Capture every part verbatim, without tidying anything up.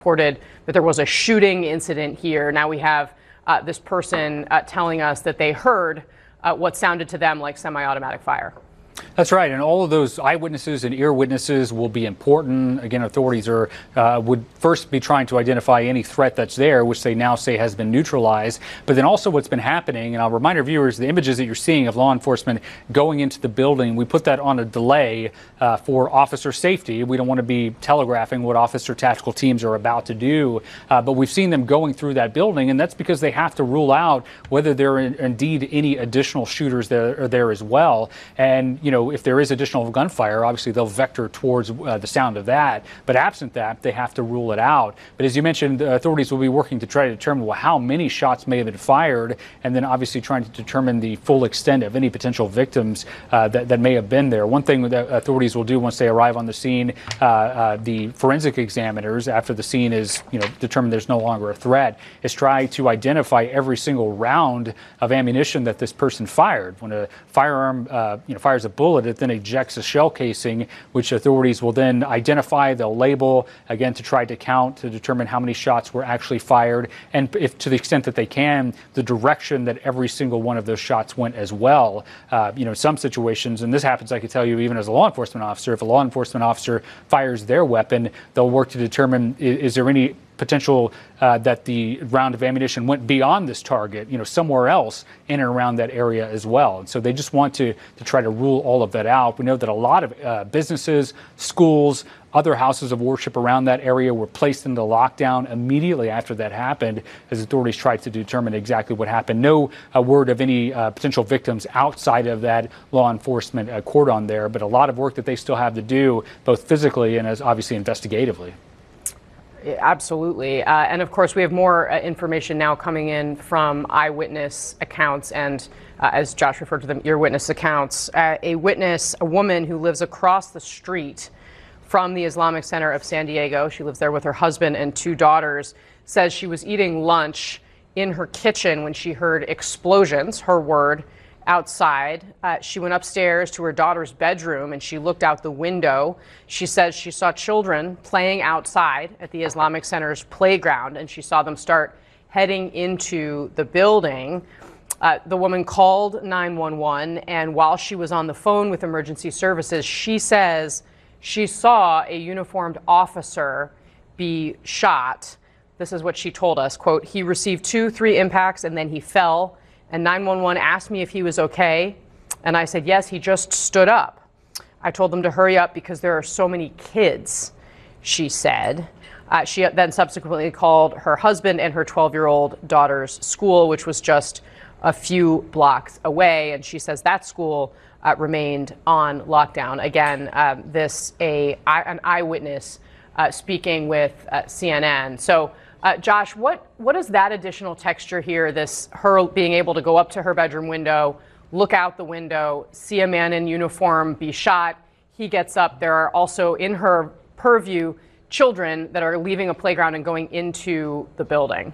reported that there was a shooting incident here. Now we have uh, this person uh, telling us that they heard uh, what sounded to them like semi-automatic fire. That's right, and all of those eyewitnesses and ear witnesses will be important. Again, authorities are uh, would first be trying to identify any threat that's there, which they now say has been neutralized. But then also what's been happening, and I'll remind our viewers, the images that you're seeing of law enforcement going into the building, we put that on a delay uh, for officer safety. We don't want to be telegraphing what officer tactical teams are about to do, uh, but we've seen them going through that building, and that's because they have to rule out whether there are indeed any additional shooters that are there as well. And, you know, if there is additional gunfire, obviously they'll vector towards uh, the sound of that. But absent that, they have to rule it out. But as you mentioned, the authorities will be working to try to determine well, how many shots may have been fired, and then obviously trying to determine the full extent of any potential victims uh, that, that may have been there. One thing that authorities will do once they arrive on the scene, uh, uh, the forensic examiners, after the scene is, you know, determined there's no longer a threat, is try to identify every single round of ammunition that this person fired. When a firearm, uh, you know, fires a bullet, it then ejects a shell casing, which authorities will then identify, they'll label, again, to try to count, to determine how many shots were actually fired, and if to the extent that they can, the direction that every single one of those shots went as well. Uh, you know, in some situations, and this happens, I can tell you, even as a law enforcement officer, if a law enforcement officer fires their weapon, they'll work to determine, is, is there any potential uh, that the round of ammunition went beyond this target, you know, somewhere else in and around that area as well. And so they just want to, to try to rule all of that out. We know that a lot of uh, businesses, schools, other houses of worship around that area were placed into lockdown immediately after that happened, as authorities tried to determine exactly what happened. No uh, word of any uh, potential victims outside of that law enforcement uh, cordon there, but a lot of work that they still have to do, both physically and as obviously investigatively. Absolutely. Uh, and of course, we have more uh, information now coming in from eyewitness accounts and, uh, as Josh referred to them, ear witness accounts. Uh, a witness, a woman who lives across the street from the Islamic Center of San Diego, she lives there with her husband and two daughters, says she was eating lunch in her kitchen when she heard explosions, her word, outside. Uh, she went upstairs to her daughter's bedroom and she looked out the window. She says she saw children playing outside at the Islamic Center's playground, and she saw them start heading into the building. Uh, the woman called nine one one, and while she was on the phone with emergency services, she says she saw a uniformed officer be shot. This is what she told us, quote, "He received two, three impacts and then he fell. And nine one one asked me if he was okay. And I said, yes, he just stood up. I told them to hurry up because there are so many kids," she said. Uh, she then subsequently called her husband and her twelve-year-old daughter's school, which was just a few blocks away. And she says that school uh, remained on lockdown. Again, um, this a an eyewitness uh, speaking with uh, C N N. So. Uh, Josh, what, what is that additional texture here, this her being able to go up to her bedroom window, look out the window, see a man in uniform be shot, he gets up. There are also in her purview children that are leaving a playground and going into the building.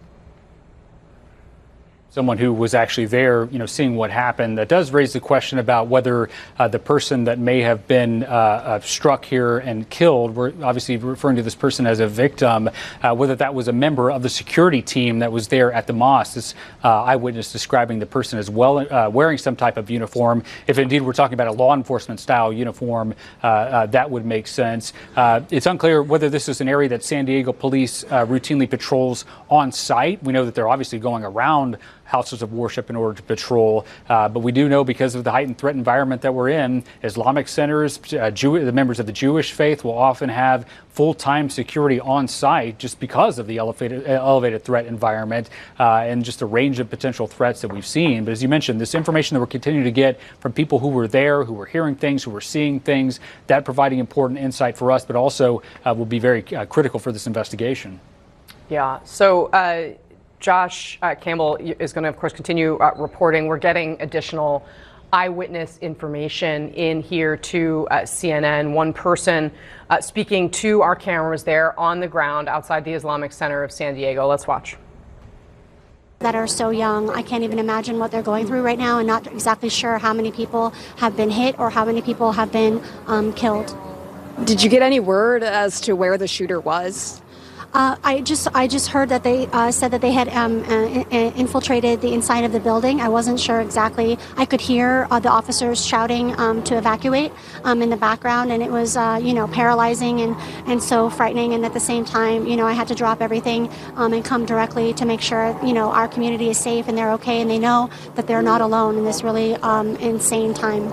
Someone who was actually there, you know, seeing what happened. That does raise the question about whether uh, the person that may have been uh, uh, struck here and killed, we're obviously referring to this person as a victim, uh, whether that was a member of the security team that was there at the mosque. This uh, eyewitness describing the person as well uh, wearing some type of uniform. If indeed we're talking about a law enforcement style uniform, uh, uh, that would make sense. Uh, it's unclear whether this is an area that San Diego police uh, routinely patrols on site. We know that they're obviously going around houses of worship in order to patrol. Uh, but we do know, because of the heightened threat environment that we're in, Islamic centers, uh, Jew- the members of the Jewish faith will often have full-time security on site just because of the elevated, uh, elevated threat environment uh, and just the range of potential threats that we've seen. But as you mentioned, this information that we're continuing to get from people who were there, who were hearing things, who were seeing things, that providing important insight for us, but also uh, will be very uh, critical for this investigation. Yeah. So, uh, Josh uh, Campbell is going to, of course, continue uh, reporting. We're getting additional eyewitness information in here to uh, C N N. One person uh, speaking to our cameras there on the ground outside the Islamic Center of San Diego. Let's watch. That are so young. I can't even imagine what they're going through right now, and not exactly sure how many people have been hit or how many people have been um, killed. Did you get any word as to where the shooter was? Uh, I just I just heard that they uh, said that they had um, uh, infiltrated the inside of the building. I wasn't sure exactly. I could hear uh, the officers shouting um, to evacuate um, in the background, and it was uh, you know paralyzing and, and so frightening. And at the same time, you know, I had to drop everything um, and come directly to make sure you know our community is safe and they're okay, and they know that they're not alone in this really um, insane time.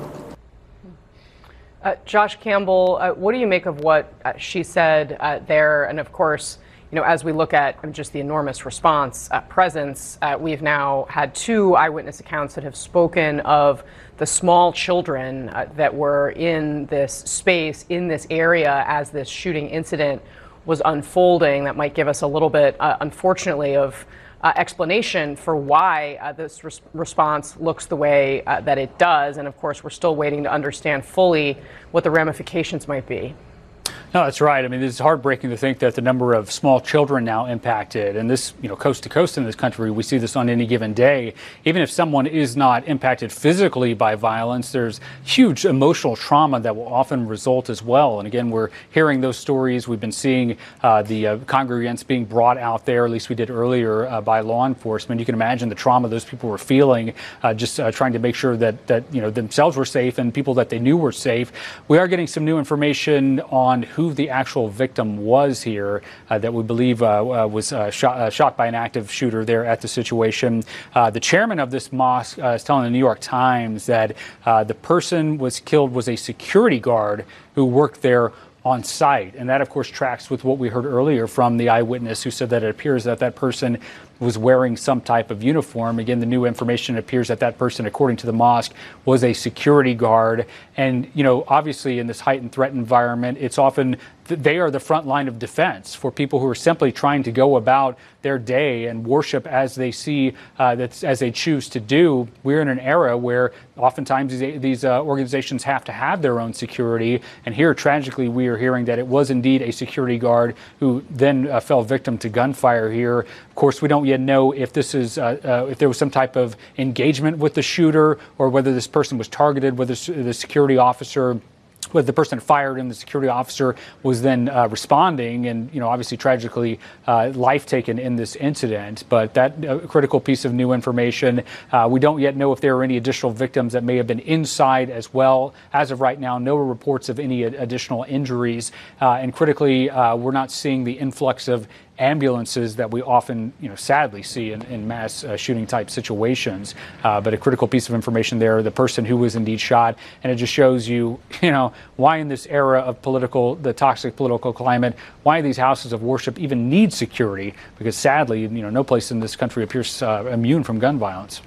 Uh, Josh Campbell, uh, what do you make of what uh, she said uh, there? And of course, you know, as we look at just the enormous response uh, presence, uh, we've now had two eyewitness accounts that have spoken of the small children uh, that were in this space, in this area, as this shooting incident was unfolding. That might give us a little bit, uh, unfortunately, of Uh, explanation for why uh, this res- response looks the way uh, that it does. And of course, we're still waiting to understand fully what the ramifications might be. No, that's right. I mean, it's heartbreaking to think that the number of small children now impacted, and this, you know, coast to coast in this country, we see this on any given day. Even if someone is not impacted physically by violence, there's huge emotional trauma that will often result as well. And again, we're hearing those stories. We've been seeing uh, the uh, congregants being brought out there, at least we did earlier, uh, by law enforcement. You can imagine the trauma those people were feeling, uh, just uh, trying to make sure that, that, you know, themselves were safe and people that they knew were safe. We are getting some new information on who the actual victim was here uh, that we believe uh, uh, was uh, shot, uh, shot by an active shooter there at the situation. Uh, the chairman of this mosque uh, is telling the New York Times that uh, the person was killed was a security guard who worked there on site. And that, of course, tracks with what we heard earlier from the eyewitness who said that it appears that that person was wearing some type of uniform. Again, the new information appears that that person, according to the mosque, was a security guard. And, you know, obviously in this heightened threat environment, it's often they are the front line of defense for people who are simply trying to go about their day and worship as they see, uh, that's, as they choose to do. We're in an era where oftentimes these, these uh, organizations have to have their own security. And here, tragically, we are hearing that it was indeed a security guard who then uh, fell victim to gunfire here. Of course, we don't yet know if this is uh, uh, if there was some type of engagement with the shooter or whether this person was targeted, whether the security officer whether the person fired and the security officer was then uh, responding, and, you know, obviously tragically uh, life taken in this incident. But that uh, critical piece of new information, uh, we don't yet know if there are any additional victims that may have been inside as well. As of right now, no reports of any additional injuries. Uh, and critically, uh, we're not seeing the influx of ambulances that we often, you know, sadly see in, in mass uh, shooting type situations. Uh, but a critical piece of information there, the person who was indeed shot. And it just shows you, you know, why in this era of political, the toxic political climate, why these houses of worship even need security, because sadly, you know, no place in this country appears uh, immune from gun violence.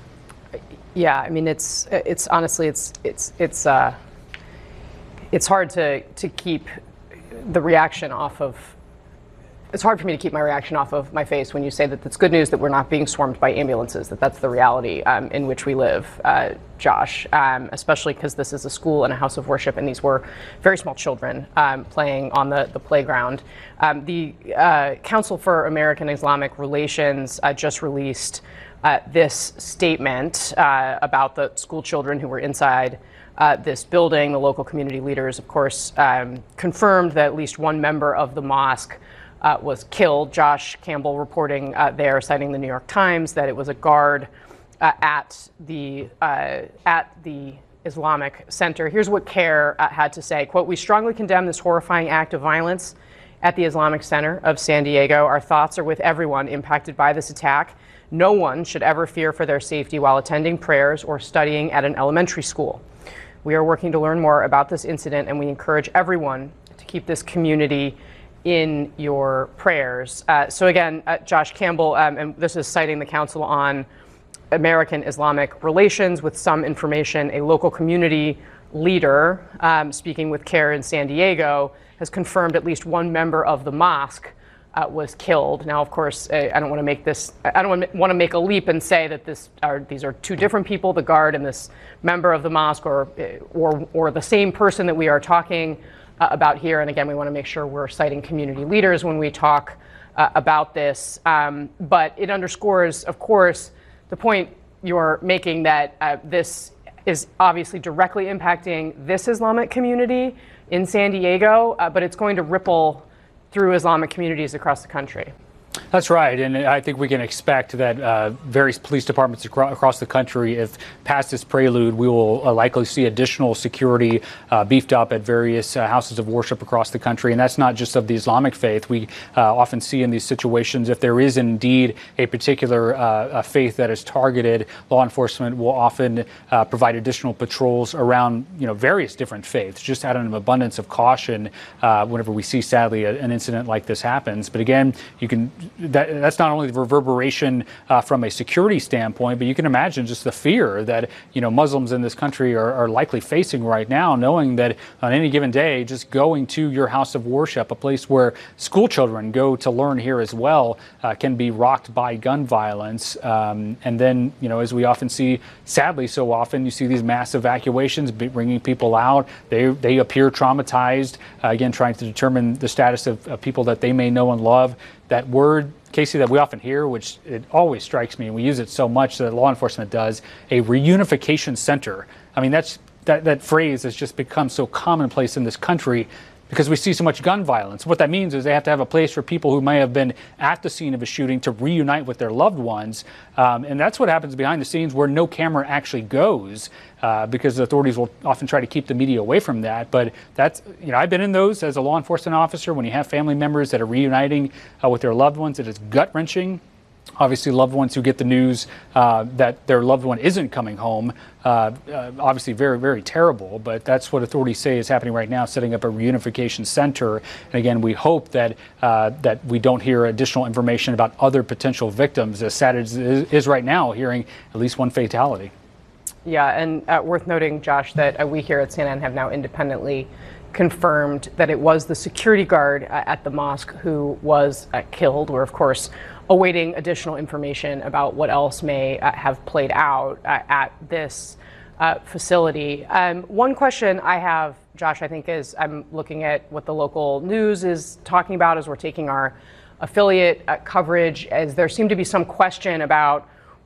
Yeah, I mean, it's, it's honestly, it's, it's, it's, uh, it's hard to, to keep the reaction off of It's hard for me to keep my reaction off of my face when you say that it's good news that we're not being swarmed by ambulances, that that's the reality um, in which we live, uh, Josh, um, especially because this is a school and a house of worship, and these were very small children um, playing on the, the playground. Um, the uh, Council for American Islamic Relations uh, just released uh, this statement uh, about the school children who were inside Uh, this building. The local community leaders, of course, um, confirmed that at least one member of the mosque uh, was killed. Josh Campbell reporting uh, there, citing the New York Times, that it was a guard uh, at the uh, at the Islamic Center. Here's what CARE uh, had to say, quote, "We strongly condemn this horrifying act of violence at the Islamic Center of San Diego. Our thoughts are with everyone impacted by this attack. No one should ever fear for their safety while attending prayers or studying at an elementary school. We are working to learn more about this incident, and we encourage everyone to keep this community in your prayers." Uh, so again, uh, Josh Campbell, um, and this is citing the Council on American Islamic Relations with some information. A local community leader um, speaking with CARE in San Diego has confirmed at least one member of the mosque Uh, was killed. Now, of course, uh, I don't want to make this, I don't want to make a leap and say that this are, these are two different people, the guard and this member of the mosque, or, or, or the same person that we are talking uh, about here. And again, we want to make sure we're citing community leaders when we talk uh, about this. Um, but it underscores, of course, the point you're making that uh, this is obviously directly impacting this Islamic community in San Diego, uh, but it's going to ripple through Islamic communities across the country. That's right, and I think we can expect that uh, various police departments acro- across the country, if past this prelude, we will uh, likely see additional security uh, beefed up at various uh, houses of worship across the country. And that's not just of the Islamic faith. We uh, often see in these situations, if there is indeed a particular uh, a faith that is targeted, law enforcement will often uh, provide additional patrols around, you know, various different faiths, just out of an abundance of caution uh, whenever we see, sadly, a, an incident like this happens. But again, you can That, that's not only the reverberation uh, from a security standpoint, but you can imagine just the fear that, you know, Muslims in this country are, are likely facing right now, knowing that on any given day, just going to your house of worship, a place where school children go to learn here as well, uh, can be rocked by gun violence. Um, and then, you know, as we often see, sadly, so often, you see these mass evacuations, bringing people out. They, they appear traumatized, uh, again, trying to determine the status of, of people that they may know and love. That word, Casey, that we often hear, which it always strikes me, and we use it so much that law enforcement does, a reunification center. I mean, that's that, that phrase has just become so commonplace in this country because we see so much gun violence. What that means is they have to have a place for people who may have been at the scene of a shooting to reunite with their loved ones. Um, and that's what happens behind the scenes where no camera actually goes, uh, because the authorities will often try to keep the media away from that. But that's, you know, I've been in those as a law enforcement officer when you have family members that are reuniting uh, with their loved ones. It is gut-wrenching. Obviously, loved ones who get the news uh, that their loved one isn't coming home, uh, uh, obviously very, very terrible. But that's what authorities say is happening right now, setting up a reunification center. And again, we hope that uh, that we don't hear additional information about other potential victims, as sad as it is right now, hearing at least one fatality. Yeah, and uh, worth noting, Josh, that uh, we here at C N N have now independently confirmed that it was the security guard uh, at the mosque who was uh, killed. We're, of course, awaiting additional information about what else may uh, have played out uh, at this uh, facility. Um, one question I have, Josh, I think is I'm looking at what the local news is talking about as we're taking our affiliate uh, coverage, as there seemed to be some question about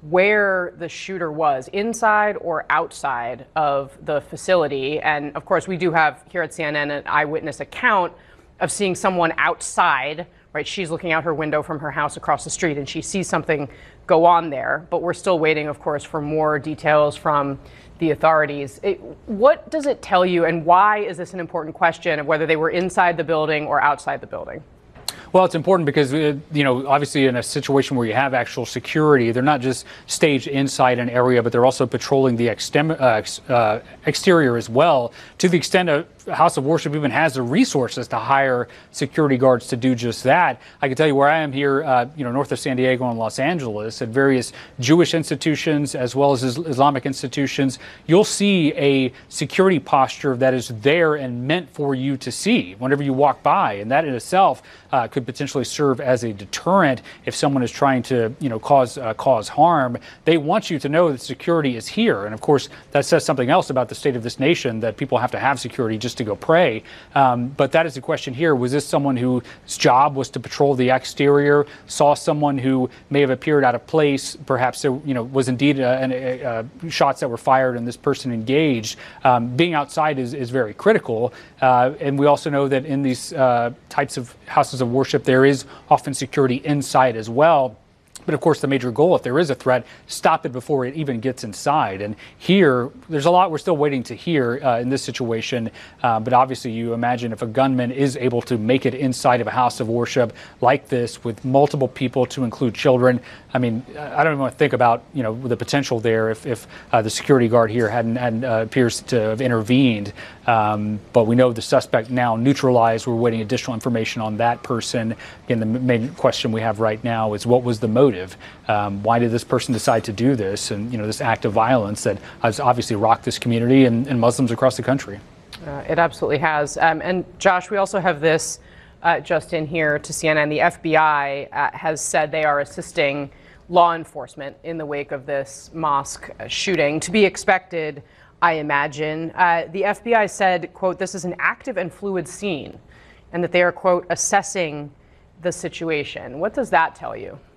where the shooter was, inside or outside of the facility. And of course, we do have here at C N N an eyewitness account of seeing someone outside, right? She's looking out her window from her house across the street and she sees something go on there. But we're still waiting, of course, for more details from the authorities. It, what does it tell you, and why is this an important question of whether they were inside the building or outside the building? Well, it's important because, uh, you know, obviously in a situation where you have actual security, they're not just staged inside an area, but they're also patrolling the extem- uh, ex- uh, exterior as well, to the extent a house of worship even has the resources to hire security guards to do just that. I can tell you where I am here, uh, you know, north of San Diego and Los Angeles, at various Jewish institutions as well as Islamic institutions, you'll see a security posture that is there and meant for you to see whenever you walk by. And that in itself uh, could potentially serve as a deterrent if someone is trying to, you know, cause uh, cause harm. They want you to know that security is here. And of course, that says something else about the state of this nation, that people have to have security just to go pray. Um, but that is the question here. Was this someone whose job was to patrol the exterior, saw someone who may have appeared out of place? Perhaps there, you know, was indeed a, a, a shots that were fired and this person engaged. Um, being outside is, is very critical. Uh, and we also know that in these uh, types of houses of worship, there is often security inside as well. But of course, the major goal, if there is a threat, stop it before it even gets inside. And here, there's a lot we're still waiting to hear uh, in this situation. Uh, but obviously, you imagine if a gunman is able to make it inside of a house of worship like this with multiple people, to include children. I mean, I don't even want to think about, you know, the potential there if, if uh, the security guard here hadn't, hadn't uh, appears to have intervened. Um, but we know the suspect now neutralized. We're waiting additional information on that person. Again, the main question we have right now is, what was the motive? Um, why did this person decide to do this? And, you know, this act of violence that has obviously rocked this community and, and Muslims across the country. Uh, it absolutely has. Um, and Josh, we also have this uh, just in here to C N N. The F B I uh, has said they are assisting law enforcement in the wake of this mosque shooting. To be expected, I imagine. Uh, the F B I said, quote, "This is an active and fluid scene," and that they are, quote, "assessing the situation." What does that tell you?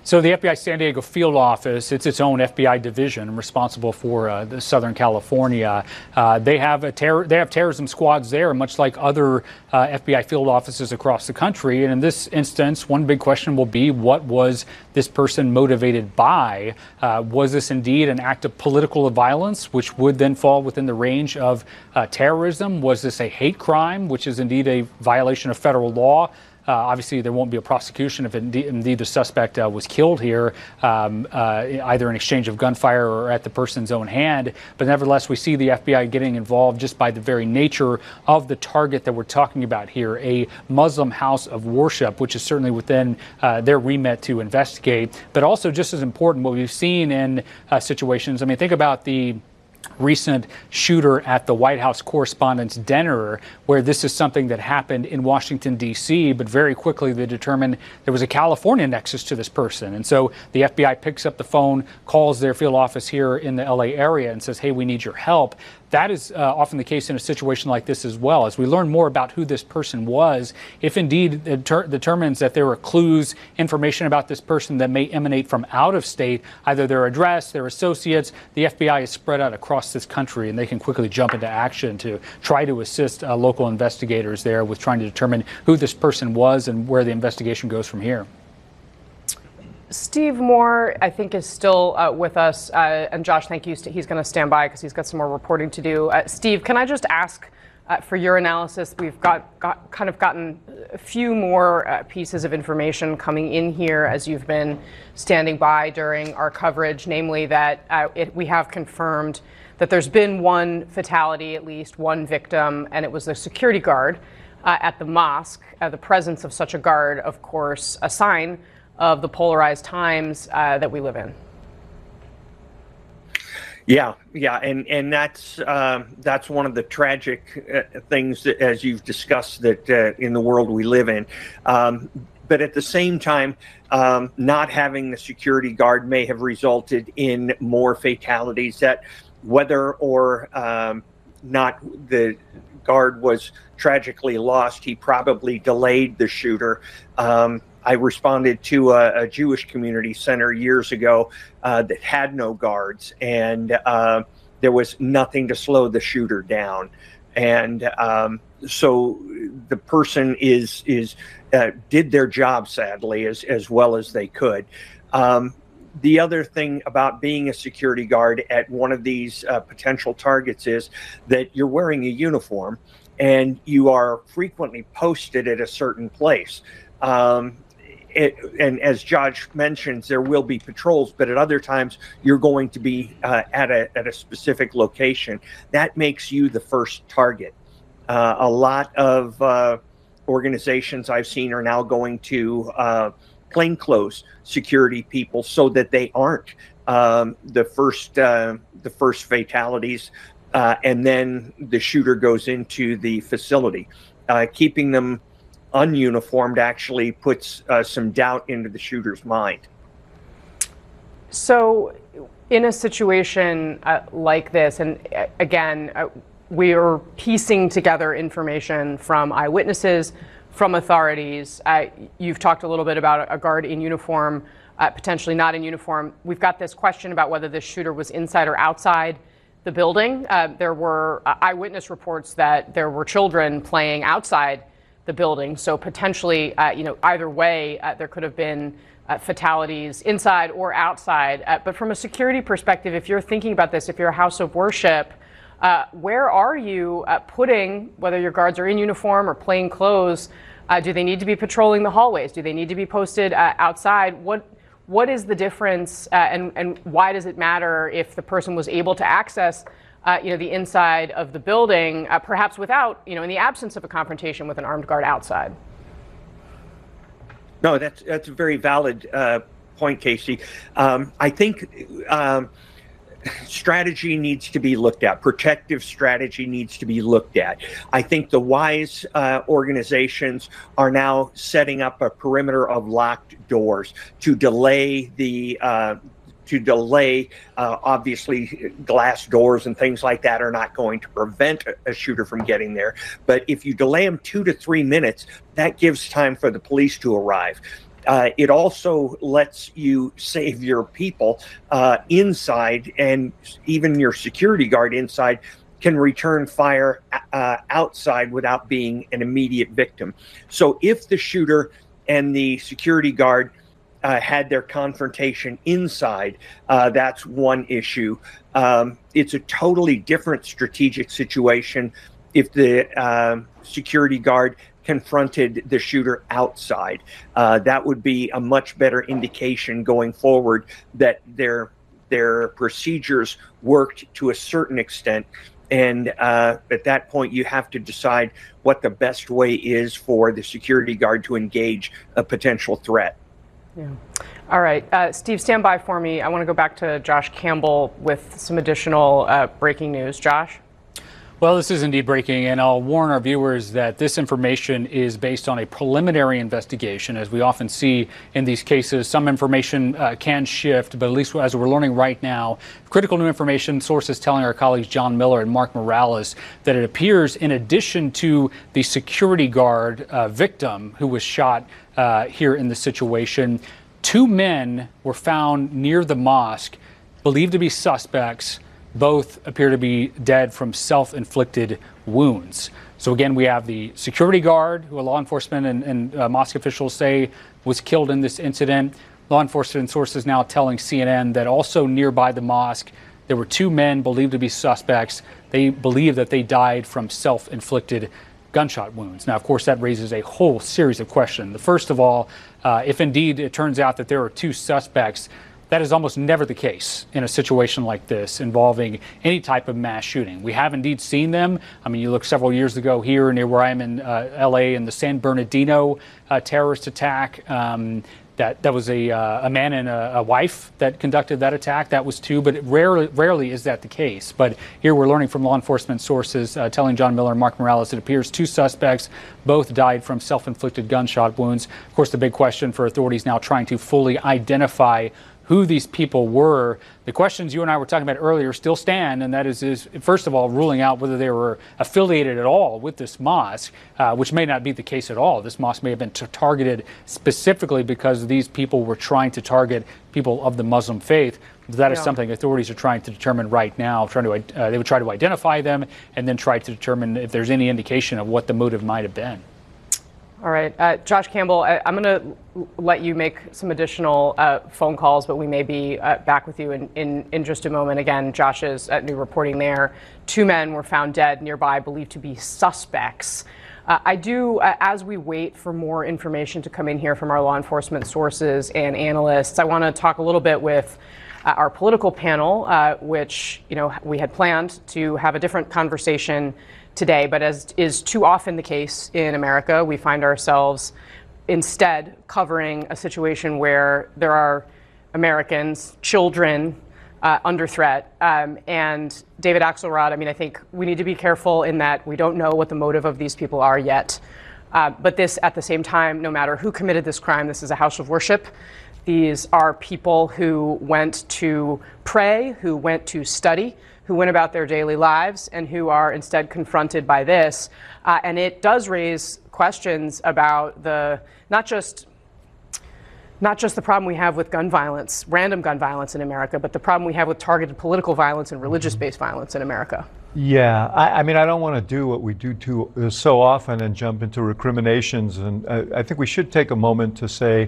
So the F B I San Diego field office, it's its own F B I division responsible for uh, the Southern California. Uh, they have a terror, they have terrorism squads there, much like other uh, F B I field offices across the country. And in this instance, one big question will be, what was this person motivated by? Uh, was this indeed an act of political violence, which would then fall within the range of uh, terrorism? Was this a hate crime, which is indeed a violation of federal law? Uh, obviously, there won't be a prosecution if indeed, indeed the suspect uh, was killed here, um, uh, either in exchange of gunfire or at the person's own hand. But nevertheless, we see the F B I getting involved just by the very nature of the target that we're talking about here, a Muslim house of worship, which is certainly within uh, their remit to investigate. But also, just as important, what we've seen in uh, situations, I mean, think about the recent shooter at the White House Correspondents' Dinner, where this is something that happened in Washington, D C, but very quickly they determined there was a California nexus to this person. And so the F B I picks up the phone, calls their field office here in the L A area and says, hey, we need your help. That is uh, often the case in a situation like this as well. As we learn more about who this person was, if indeed it ter- determines that there were clues, information about this person that may emanate from out of state, either their address, their associates, the F B I is spread out across this country, and they can quickly jump into action to try to assist uh, local investigators there with trying to determine who this person was and where the investigation goes from here. Steve Moore, I think, is still uh, with us. Uh, and Josh, thank you. He's going to stand by because he's got some more reporting to do. Uh, Steve, can I just ask uh, for your analysis? We've got, got kind of gotten a few more uh, pieces of information coming in here as you've been standing by during our coverage, namely that uh, it, we have confirmed that there's been one fatality, at least one victim, and it was the security guard uh, at the mosque. Uh, the presence of such a guard, of course, a sign of the polarized times uh, that we live in. Yeah, yeah, and and that's uh, that's one of the tragic uh, things that, as you've discussed, that uh, in the world we live in. Um, but at the same time, um, not having the security guard may have resulted in more fatalities. That whether or um, not the guard was tragically lost, he probably delayed the shooter. Um, I responded to a, a Jewish community center years ago uh, that had no guards, and uh, there was nothing to slow the shooter down. And um, so the person is is uh, did their job, sadly, as as well as they could. Um, the other thing about being a security guard at one of these uh, potential targets is that you're wearing a uniform, and you are frequently posted at a certain place. Um, It, and as Josh mentions, there will be patrols, but at other times you're going to be uh, at a at a specific location. That makes you the first target. Uh, a lot of uh, organizations I've seen are now going to uh, plainclothes security people so that they aren't um, the first uh, the first fatalities, uh, and then the shooter goes into the facility, uh, keeping them ununiformed actually puts uh, some doubt into the shooter's mind. So in a situation uh, like this, and uh, again, uh, we are piecing together information from eyewitnesses, from authorities. Uh, you've talked a little bit about a guard in uniform, uh, potentially not in uniform. We've got this question about whether this shooter was inside or outside the building. Uh, there were uh, eyewitness reports that there were children playing outside the building. So potentially, uh, you know, either way, uh, there could have been uh, fatalities inside or outside. Uh, but from a security perspective, if you're thinking about this, if you're a house of worship, uh, where are you uh, putting, whether your guards are in uniform or plain clothes, uh, do they need to be patrolling the hallways? Do they need to be posted uh, outside? What What is the difference, uh, and, and why does it matter if the person was able to access Uh, you know, the inside of the building, uh, perhaps without, you know, in the absence of a confrontation with an armed guard outside? No, that's that's a very valid uh, point, Casey. Um, I think um, strategy needs to be looked at. Protective strategy needs to be looked at. I think the WISE uh, organizations are now setting up a perimeter of locked doors to delay the uh, to delay, uh, obviously, glass doors and things like that are not going to prevent a shooter from getting there. But if you delay them two to three minutes, that gives time for the police to arrive. Uh, it also lets you save your people uh, inside, and even your security guard inside can return fire uh, outside without being an immediate victim. So if the shooter and the security guard uh, had their confrontation inside, uh, that's one issue. Um, it's a totally different strategic situation if the uh, security guard confronted the shooter outside. Uh, that would be a much better indication going forward that their their procedures worked to a certain extent. And uh, at that point, you have to decide what the best way is for the security guard to engage a potential threat. Yeah. All right, uh, Steve, stand by for me. I want to go back to Josh Campbell with some additional uh, breaking news. Josh? Well, this is indeed breaking, and I'll warn our viewers that this information is based on a preliminary investigation. As we often see in these cases, some information uh, can shift, but at least as we're learning right now, critical new information, sources telling our colleagues John Miller and Mark Morales that it appears, in addition to the security guard uh, victim who was shot uh, here in the situation, two men were found near the mosque, believed to be suspects. Both appear to be dead from self-inflicted wounds. So again, we have the security guard, who law enforcement and, and uh, mosque officials say was killed in this incident. Law enforcement sources now telling C N N that also nearby the mosque, there were two men believed to be suspects. They believe that they died from self-inflicted gunshot wounds. Now, of course, that raises a whole series of questions. The first of all, uh, if indeed it turns out that there are two suspects, that is almost never the case in a situation like this involving any type of mass shooting. We have indeed seen them. I mean, you look several years ago here near where I am in uh, L A in the San Bernardino uh, terrorist attack. Um, that that was a uh, a man and a, a wife that conducted that attack. That was two, but rarely rarely is that the case. But here we're learning from law enforcement sources uh, telling John Miller and Mark Morales it appears two suspects both died from self-inflicted gunshot wounds. Of course, the big question for authorities now trying to fully identify who these people were. The questions you and I were talking about earlier still stand, and that is, is first of all, ruling out whether they were affiliated at all with this mosque, uh, which may not be the case at all. This mosque may have been t- targeted specifically because these people were trying to target people of the Muslim faith. That is yeah. something authorities are trying to determine right now. Trying to, uh, they would try to identify them and then try to determine if there's any indication of what the motive might have been. All right, uh, Josh Campbell, I, I'm going to let you make some additional uh, phone calls, but we may be uh, back with you in, in, in just a moment. Again, Josh's uh, new reporting there. Two men were found dead nearby, believed to be suspects. Uh, I do, uh, as we wait for more information to come in here from our law enforcement sources and analysts, I want to talk a little bit with uh, our political panel, uh, which, you know, we had planned to have a different conversation today, but as is too often the case in America, we find ourselves instead covering a situation where there are Americans, children, uh, under threat. Um, and David Axelrod, I mean, I think we need to be careful in that we don't know what the motive of these people are yet. Uh, but this, at the same time, no matter who committed this crime, this is a house of worship. These are people who went to pray, who went to study, who went about their daily lives, and who are instead confronted by this. Uh, and it does raise questions about the, not just, not just the problem we have with gun violence, random gun violence in America, but the problem we have with targeted political violence and religious-based violence in America. Yeah, I, I mean, I don't want to do what we do too, uh, so often and jump into recriminations. And I, I think we should take a moment to say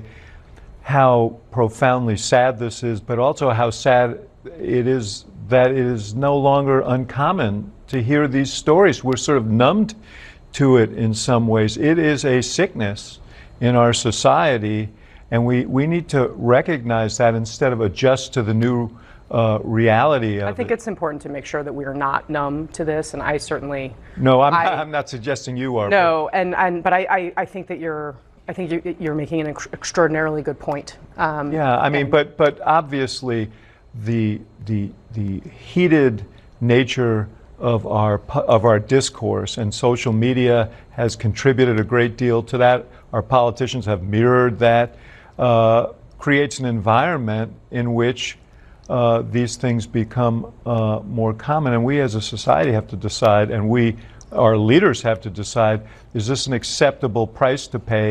how profoundly sad this is, but also how sad it is that it is no longer uncommon to hear these stories. We're sort of numbed to it in some ways. It is a sickness in our society, and we, we need to recognize that instead of adjust to the new uh, reality of it. I think it. it's important to make sure that we are not numb to this, and I certainly... No, I'm, I, not, I'm not suggesting you are. No, but. and, and but I, I, I think that you're I think you're, you're making an ex- extraordinarily good point. Um, yeah, I mean, and, but but obviously the the the heated nature of our of our discourse and social media has contributed a great deal to that. Our politicians have mirrored that. Uh, creates an environment in which uh, these things become uh, more common, and we as a society have to decide, and we, our leaders have to decide: is this an acceptable price to pay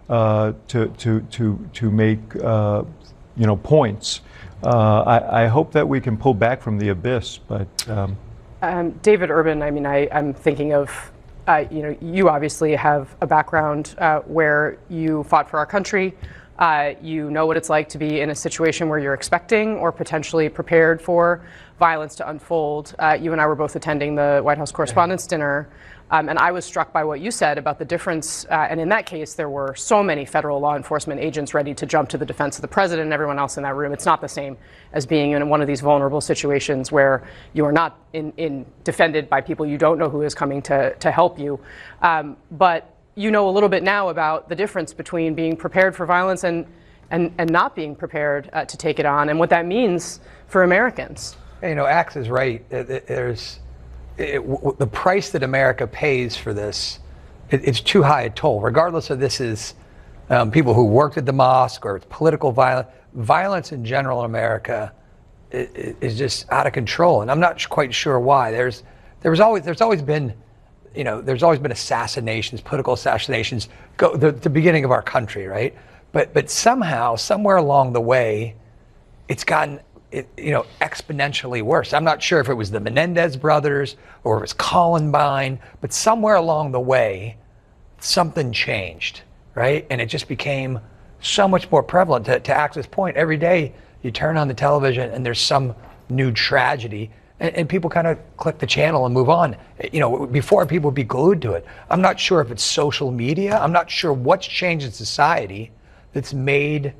uh, to to to to make uh, you know points. Uh, I, I hope that we can pull back from the abyss, but. Um, um, David Urban, I mean, I, I'm thinking of. Uh, you know, you obviously have a background uh, where you fought for our country. Uh, you know what it's like to be in a situation where you're expecting or potentially prepared for violence to unfold. Uh, you and I were both attending the White House Correspondents' Dinner, um, and I was struck by what you said about the difference. Uh, and in that case, there were so many federal law enforcement agents ready to jump to the defense of the president and everyone else in that room. It's not the same as being in one of these vulnerable situations where you are not in, in defended by people you don't know who is coming to, to help you. Um, but you know a little bit now about the difference between being prepared for violence and, and, and not being prepared uh, to take it on, and what that means for Americans. You know, Axe is right. There's it, w- the price that America pays for this. It, it's too high a toll, regardless of this is um, people who worked at the mosque or it's political violence. Violence in general in America is, is just out of control, and I'm not quite sure why. There's there was always there's always been. You know, there's always been assassinations, political assassinations, go the, the beginning of our country, right? But but somehow, somewhere along the way, it's gotten, it, you know, exponentially worse. I'm not sure if it was the Menendez brothers or it was Columbine, but somewhere along the way, something changed, right? And it just became so much more prevalent. To, to Axe's point, every day you turn on the television and there's some new tragedy. And, and people kind of click the channel and move on. You know, before people would be glued to it. I'm not sure if it's social media. I'm not sure what's changed in society that's made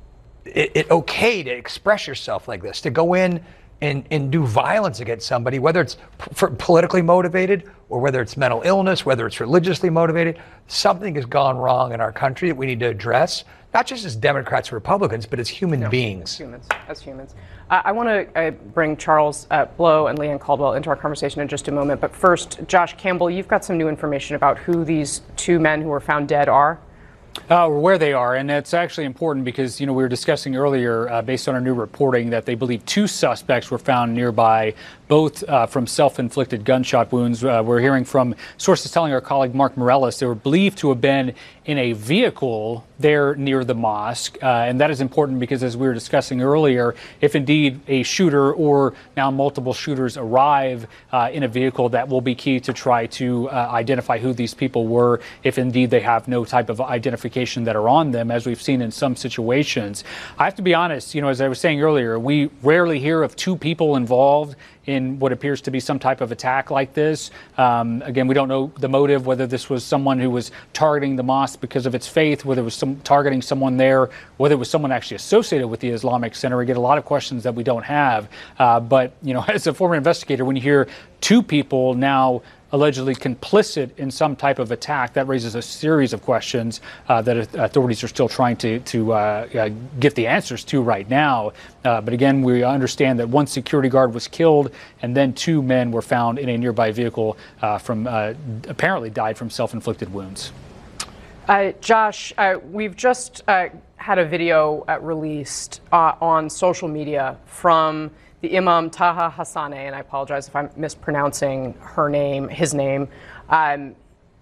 it, it okay to express yourself like this, to go in and, and do violence against somebody, whether it's p- for politically motivated or whether it's mental illness, whether it's religiously motivated. Something has gone wrong in our country that we need to address, not just as Democrats or Republicans, but as human no, beings. As humans. As humans. Uh, I want to uh, bring Charles uh, Blow and Leanne Caldwell into our conversation in just a moment. But first, Josh Campbell, you've got some new information about who these two men who were found dead are. Uh, where they are, and it's actually important because, you know, we were discussing earlier, uh, based on our new reporting, that they believe two suspects were found nearby, both uh, from self-inflicted gunshot wounds. Uh, we're hearing from sources telling our colleague Mark Morellis they were believed to have been in a vehicle there near the mosque, uh, and that is important because, as we were discussing earlier, if indeed a shooter or now multiple shooters arrive uh, in a vehicle, that will be key to try to uh, identify who these people were, if indeed they have no type of identification that are on them, as we've seen in some situations. I have to be honest, you know, as I was saying earlier, we rarely hear of two people involved in what appears to be some type of attack like this. Um, again, we don't know the motive, whether this was someone who was targeting the mosque because of its faith, whether it was some targeting someone there, whether it was someone actually associated with the Islamic Center. We get a lot of questions that we don't have. Uh, but, you know, as a former investigator, when you hear two people now allegedly complicit in some type of attack, that raises a series of questions uh, that authorities are still trying to, to uh, uh, get the answers to right now. Uh, but again, we understand that one security guard was killed and then two men were found in a nearby vehicle uh, from uh, apparently died from self-inflicted wounds. Uh, Josh, uh, we've just uh, had a video uh, released uh, on social media from the Imam Taha Hassaneh, and I apologize if I'm mispronouncing her name, his name. Um,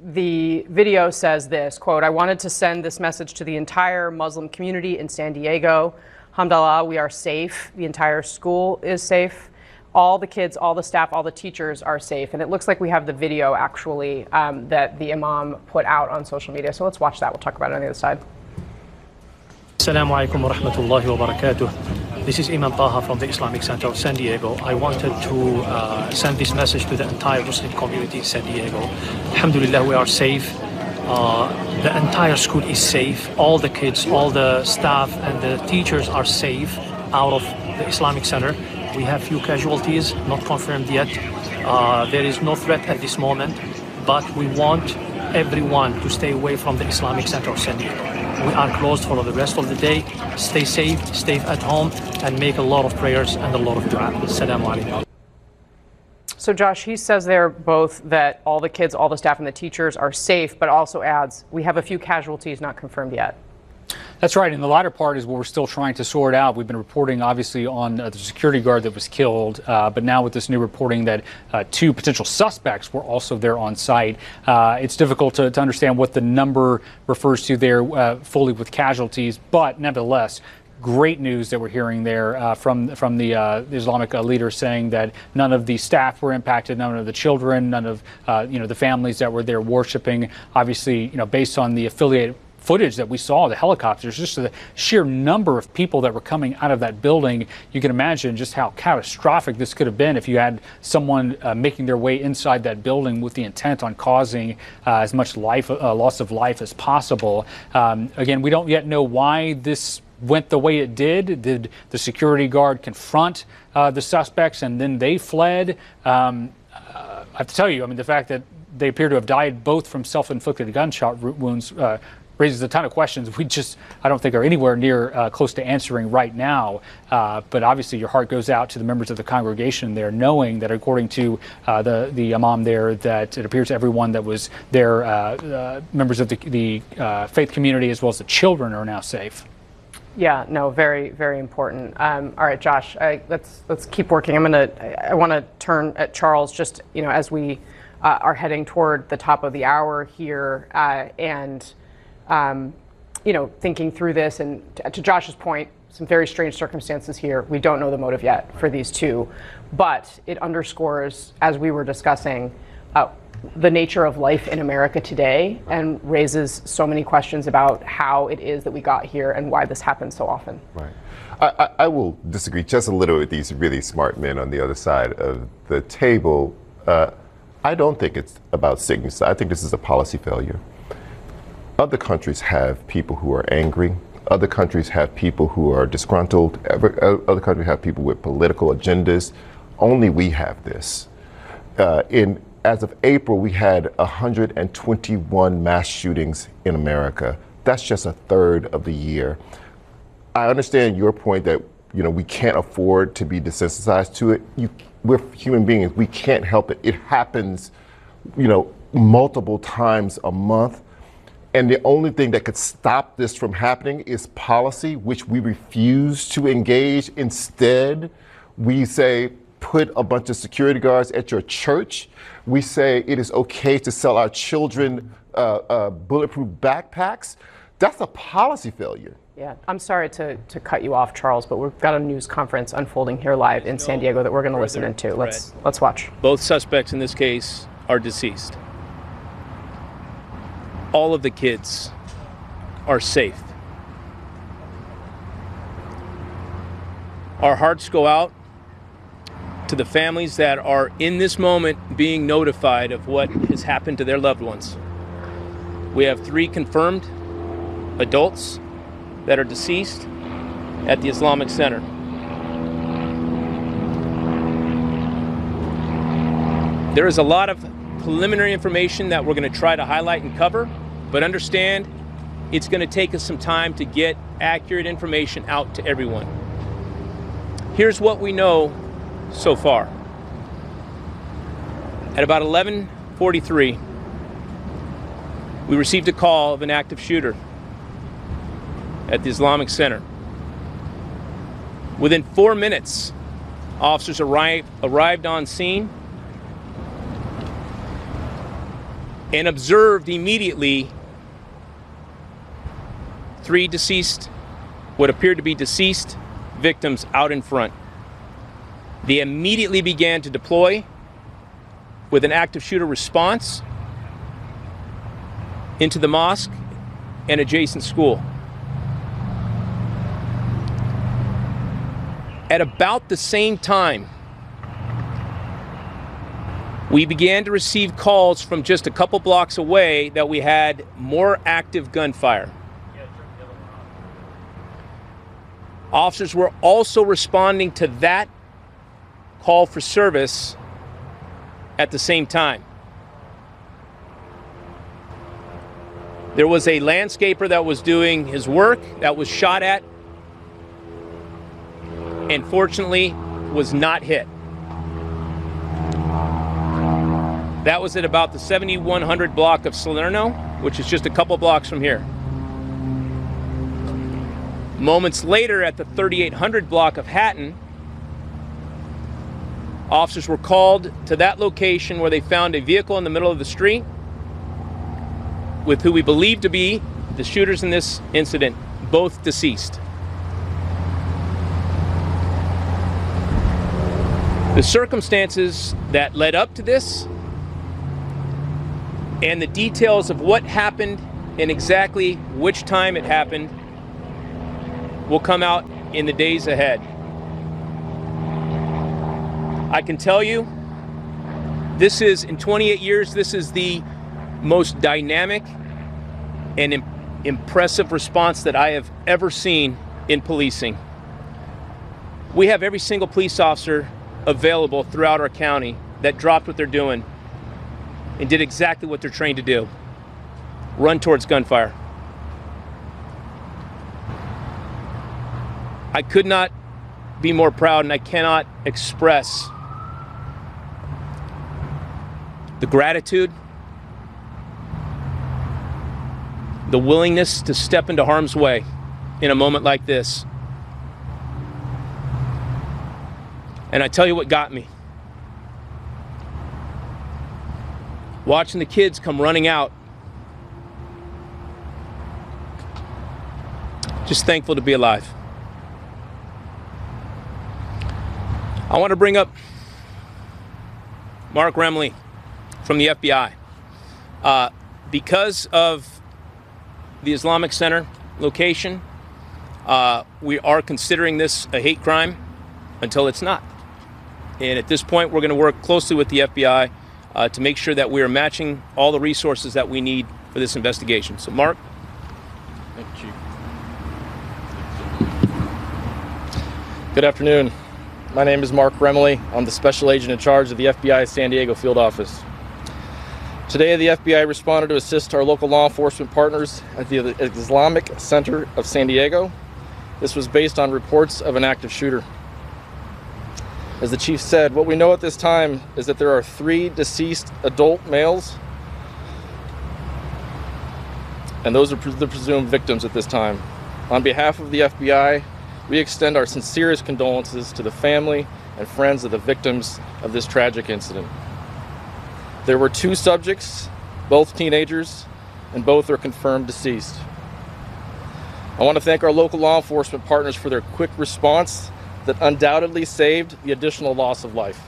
the video says this, quote, "I wanted to send this message to the entire Muslim community in San Diego. Alhamdulillah, we are safe. The entire school is safe. All the kids, all the staff, all the teachers are safe." And it looks like we have the video actually um, that the Imam put out on social media. So let's watch that. We'll talk about it on the other side. Assalamu alaikum wa rahmatullahi wa barakatuh. This is Imam Taha from the Islamic Center of San Diego. I wanted to uh, send this message to the entire Muslim community in San Diego. Alhamdulillah, we are safe. Uh, the entire school is safe. All the kids, all the staff and the teachers are safe out of the Islamic Center. We have few casualties, not confirmed yet. Uh, there is no threat at this moment, but we want everyone to stay away from the Islamic Center of San Diego. We are closed for the rest of the day. Stay safe, stay at home, and make a lot of prayers and a lot of dua. Assalamu alaikum. So Josh, he says there both that all the kids, all the staff and the teachers are safe, but also adds, we have a few casualties not confirmed yet. That's right. And the latter part is what we're still trying to sort out. We've been reporting, obviously, on uh, the security guard that was killed, uh, but now with this new reporting that uh, two potential suspects were also there on site, uh, it's difficult to, to understand what the number refers to there uh, fully with casualties. But nevertheless, great news that we're hearing there uh, from from the, uh, the Islamic uh, leader saying that none of the staff were impacted, none of the children, none of uh, you know the families that were there worshiping. Obviously, you know, based on the affiliated footage that we saw, the helicopters, just the sheer number of people that were coming out of that building, you can imagine just how catastrophic this could have been if you had someone uh, making their way inside that building with the intent on causing uh, as much life, uh, loss of life as possible. Um, again, we don't yet know why this went the way it did. Did the security guard confront uh, the suspects and then they fled? Um, uh, I have to tell you, I mean, the fact that they appear to have died both from self-inflicted gunshot wounds uh, raises a ton of questions we just, I don't think, are anywhere near uh, close to answering right now. Uh, but obviously your heart goes out to the members of the congregation there, knowing that according to uh, the, the imam there, that it appears everyone that was there, uh, uh, members of the, the uh, faith community as well as the children, are now safe. Yeah, no, very, very important. Um, all right, Josh, I, let's let's keep working. I'm gonna, I, I want to turn at Charles, just, you know, as we uh, are heading toward the top of the hour here, uh, and um, you know, thinking through this, and to, to Josh's point, some very strange circumstances here. We don't know the motive yet for these two, but it underscores, as we were discussing, uh, the nature of life in America today, and raises so many questions about how it is that we got here and why this happens so often. Right. I, I, I will disagree just a little with these really smart men on the other side of the table. Uh, I don't think it's about sickness. I think this is a policy failure. Other countries have people who are angry. Other countries have people who are disgruntled. Other countries have people with political agendas. Only we have this. Uh, in As of April, we had one hundred twenty-one mass shootings in America. That's just a third of the year. I understand your point that, you know, we can't afford to be desensitized to it. You, we're human beings. We can't help it. It happens, you know, multiple times a month. And the only thing that could stop this from happening is policy, which we refuse to engage. Instead, we say, put a bunch of security guards at your church. We say it is okay to sell our children uh, uh, bulletproof backpacks. That's a policy failure. Yeah, I'm sorry to, to cut you off, Charles, but we've got a news conference unfolding here live in San Diego that we're going to listen into. Let's let's watch. Both suspects in this case are deceased. All of the kids are safe. Our hearts go out to the families that are in this moment being notified of what has happened to their loved ones. We have three confirmed adults that are deceased at the Islamic Center. There is a lot of preliminary information that we're going to try to highlight and cover, but understand it's going to take us some time to get accurate information out to everyone. Here's what we know so far. At about eleven forty-three, we received a call of an active shooter at the Islamic Center. Within four minutes, officers arrived, arrived on scene and observed immediately three deceased, what appeared to be deceased victims out in front. They immediately began to deploy with an active shooter response into the mosque and adjacent school. At about the same time, we began to receive calls from just a couple blocks away that we had more active gunfire. Officers were also responding to that call for service at the same time. There was a landscaper that was doing his work that was shot at and fortunately was not hit. That was at about the seventy-one hundred block of Salerno, which is just a couple blocks from here. Moments later, at the thirty-eight hundred block of Hatton, officers were called to that location where they found a vehicle in the middle of the street with who we believe to be the shooters in this incident, both deceased. The circumstances that led up to this and the details of what happened and exactly which time it happened will come out in the days ahead. I can tell you, this is, in twenty-eight years, this is the most dynamic and im- impressive response that I have ever seen in policing. We have every single police officer available throughout our county that dropped what they're doing and did exactly what they're trained to do: run towards gunfire. I could not be more proud, and I cannot express the gratitude, the willingness to step into harm's way in a moment like this. And I tell you what got me. Watching the kids come running out. Just thankful to be alive. I want to bring up Mark Remley from the F B I. Uh, because of the Islamic Center location, uh, we are considering this a hate crime until it's not. And at this point, we're going to work closely with the F B I uh, to make sure that we are matching all the resources that we need for this investigation. So, Mark. Thank you, Chief. Good afternoon. My name is Mark Remley. I'm the Special Agent in charge of the F B I San Diego Field Office. Today, the F B I responded to assist our local law enforcement partners at the Islamic Center of San Diego. This was based on reports of an active shooter. As the Chief said, what we know at this time is that there are three deceased adult males, and those are the presumed victims at this time. On behalf of the F B I, we extend our sincerest condolences to the family and friends of the victims of this tragic incident. There were two subjects, both teenagers, and both are confirmed deceased. I want to thank our local law enforcement partners for their quick response that undoubtedly saved the additional loss of life.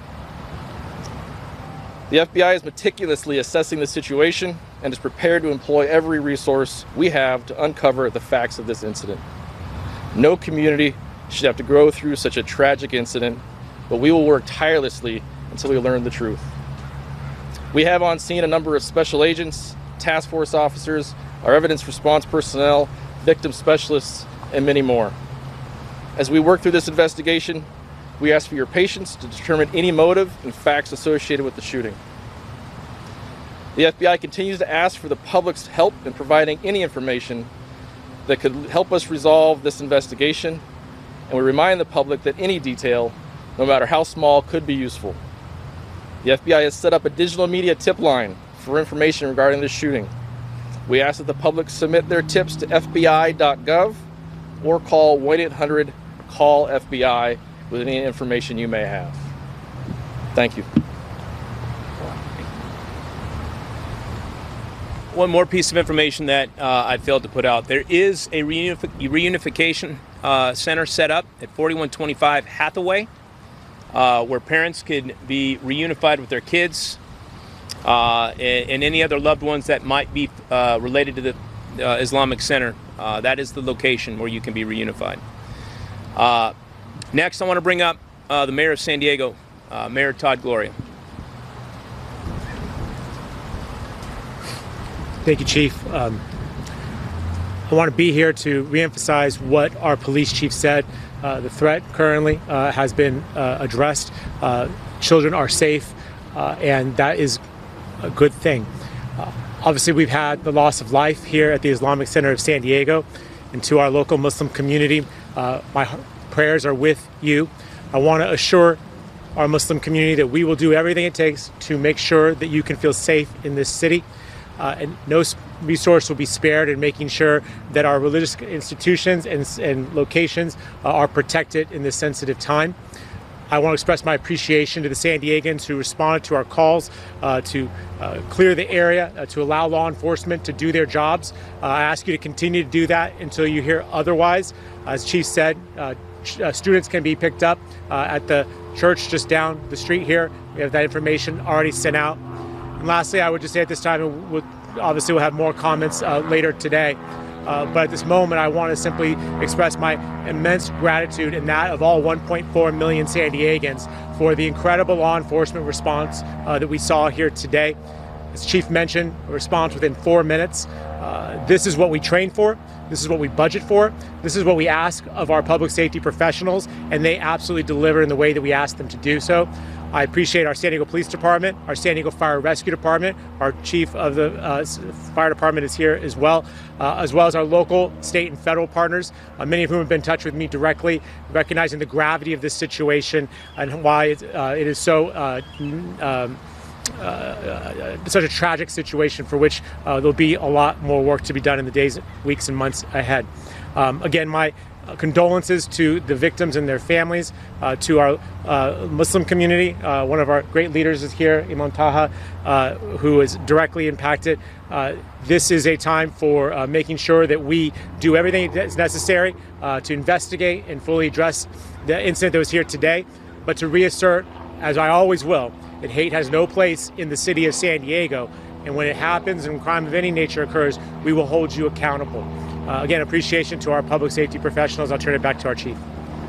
The F B I is meticulously assessing the situation and is prepared to employ every resource we have to uncover the facts of this incident. No community should have to go through such a tragic incident, but we will work tirelessly until we learn the truth. We have on scene a number of special agents, task force officers, our evidence response personnel, victim specialists, and many more. As we work through this investigation, we ask for your patience to determine any motive and facts associated with the shooting. The F B I continues to ask for the public's help in providing any information that could help us resolve this investigation, and we remind the public that any detail, no matter how small, could be useful. The F B I has set up a digital media tip line for information regarding this shooting. We ask that the public submit their tips to F B I dot gov or call one eight hundred call F B I with any information you may have. Thank you. One more piece of information that uh, I failed to put out. There is a reunif- reunification uh, center set up at forty-one twenty-five Hathaway, uh, where parents can be reunified with their kids uh, and, and any other loved ones that might be uh, related to the uh, Islamic Center. Uh, that is the location where you can be reunified. Uh, next, I want to bring up uh, the Mayor of San Diego, uh, Mayor Todd Gloria. Thank you, Chief. Um, I want to be here to reemphasize what our police chief said. Uh, the threat currently uh, has been uh, addressed. Uh, children are safe, uh, and that is a good thing. Uh, obviously, we've had the loss of life here at the Islamic Center of San Diego, and to our local Muslim community, uh, my prayers are with you. I want to assure our Muslim community that we will do everything it takes to make sure that you can feel safe in this city. Uh, and no resource will be spared in making sure that our religious institutions and, and locations uh, are protected in this sensitive time. I want to express my appreciation to the San Diegans who responded to our calls uh, to uh, clear the area, uh, to allow law enforcement to do their jobs. Uh, I ask you to continue to do that until you hear otherwise. As Chief said, uh, ch- uh, students can be picked up uh, at the church just down the street here. We have that information already sent out. And lastly, I would just say at this time, and we'll, obviously we'll have more comments uh, later today. Uh, but at this moment, I want to simply express my immense gratitude and that of all one point four million San Diegans for the incredible law enforcement response uh, that we saw here today. As Chief mentioned, a response within four minutes. Uh, this is what we train for. This is what we budget for. This is what we ask of our public safety professionals, and they absolutely deliver in the way that we ask them to do so. I appreciate our San Diego Police Department, our San Diego Fire Rescue Department, our Chief of the uh, Fire Department is here as well, uh, as well as our local, state, and federal partners, uh, many of whom have been in touch with me directly, recognizing the gravity of this situation and why it, uh, it is so uh, um, uh, uh, such a tragic situation for which uh, there'll be a lot more work to be done in the days, weeks, and months ahead. Um, again, my Uh, condolences to the victims and their families, uh, to our uh, Muslim community. Uh, one of our great leaders is here, Imam Taha, uh, who is directly impacted. Uh, this is a time for uh, making sure that we do everything that's necessary uh, to investigate and fully address the incident that was here today, but to reassert, as I always will, that hate has no place in the city of San Diego. And when it happens and crime of any nature occurs, we will hold you accountable. Uh, again, appreciation to our public safety professionals. I'll turn it back to our chief.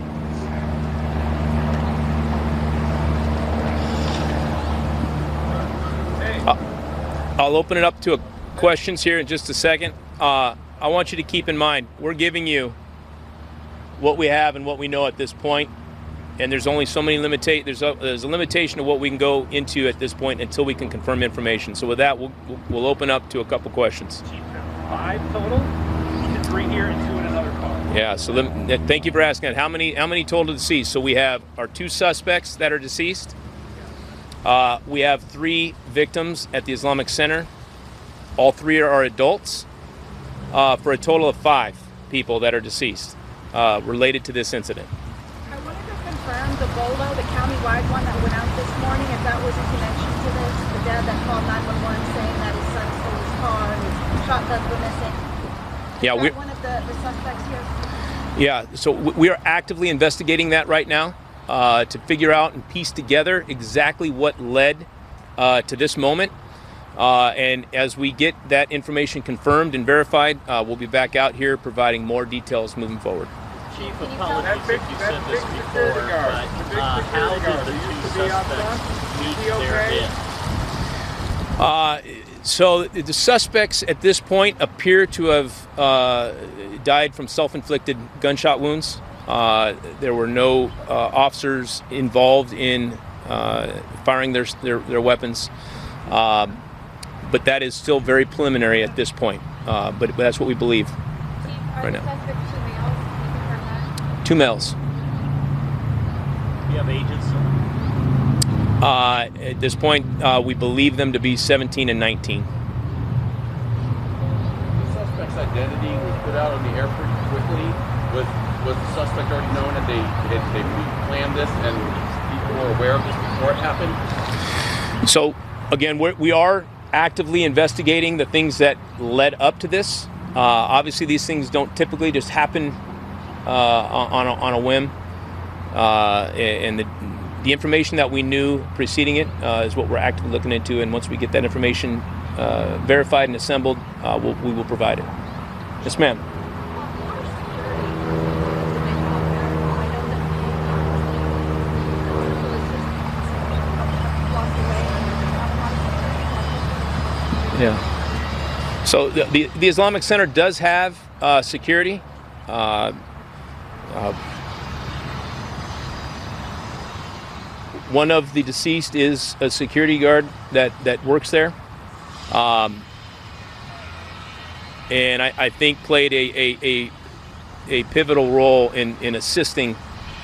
Uh, I'll open it up to a questions here in just a second. Uh, I want you to keep in mind, we're giving you what we have and what we know at this point, and there's only so many limita- there's a, there's a limitation of what we can go into at this point until we can confirm information. So with that, we'll, we'll open up to a couple questions. Five total? Three here and two in another car. Yeah, so let, thank you for asking that. How many how many total deceased? So we have our two suspects that are deceased. Uh, we have three victims at the Islamic Center. All three are adults, uh, for a total of five people that are deceased uh, related to this incident. I wanted to confirm the BOLO, the countywide one that went out this morning, if that was in connection to this, the dad that called nine one one saying that his son stole his car and his shotguns were missing. Yeah, we. One of the, the suspects here. Yeah, so we are actively investigating that right now uh, to figure out and piece together exactly what led uh, to this moment. Uh, and as we get that information confirmed and verified, uh, we'll be back out here providing more details moving forward. Chief, apologies if you said this before, but uh, how did the two suspects meet their end? Uh, so the suspects at this point appear to have uh, died from self-inflicted gunshot wounds. Uh, there were no uh, officers involved in uh, firing their, their, their weapons. Um, but that is still very preliminary at this point. Uh, but, but that's what we believe right now. Two males. Do you have ages? Uh, at this point, uh, we believe them to be seventeen and nineteen. The suspect's identity was put out on the air pretty quickly. Was, was the suspect already known that they, they, they planned this and people were aware of this before it happened? So, again, we're, we are actively investigating the things that led up to this. Uh, obviously, these things don't typically just happen uh, on, a, on a whim. Uh, and the The information that we knew preceding it uh, is what we're actively looking into, and once we get that information uh, verified and assembled, uh, we'll, we will provide it. Yes, ma'am. Yeah. So the, the, the Islamic Center does have uh, security. Uh, uh, One of the deceased is a security guard that, that works there, um, and I, I think played a, a, a, a pivotal role in, in assisting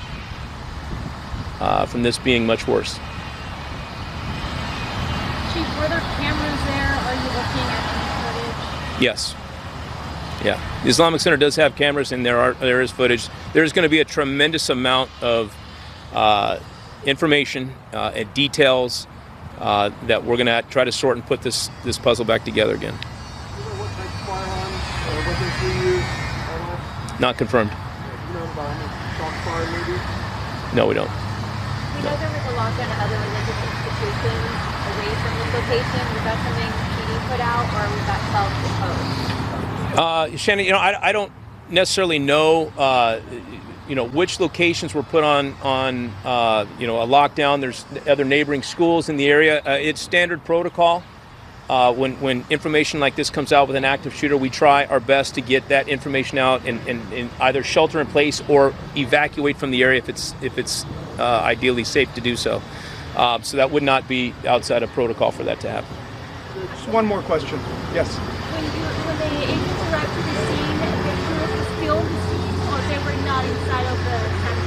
uh, from this being much worse. Chief, were there cameras there? Are you looking at any footage? Yes. Yeah. The Islamic Center does have cameras, and there are there is footage. There's going to be a tremendous amount of uh, information uh, and details uh, that we're going to try to sort and put this this puzzle back together again. Do you know what type of firearms or weapons we use at all? Not confirmed. Do you know about how much shots fired maybe? No, we don't. We know there was a lockdown at other religious institutions away from this location. Was that something P D put out, or was that self-imposed? Uh, Shannon, you know, I, I don't necessarily know, uh, you know, which locations were put on on uh, you know, a lockdown. There's other neighboring schools in the area. Uh, it's standard protocol. Uh, when when information like this comes out with an active shooter, we try our best to get that information out and, and, and either shelter in place or evacuate from the area if it's if it's uh, ideally safe to do so. Uh, so that would not be outside of protocol for that to happen. Just one more question. Yes. When, you, when the agents arrived to the scene, the tourists filmed the scene, or they were not inside of the